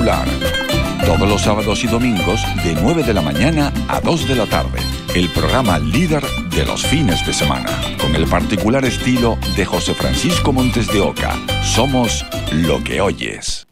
Particular. Todos los sábados y domingos de 9 de la mañana a 2 de la tarde. El programa líder de los fines de semana. Con el particular estilo de José Francisco Montes de Oca. Somos lo que oyes.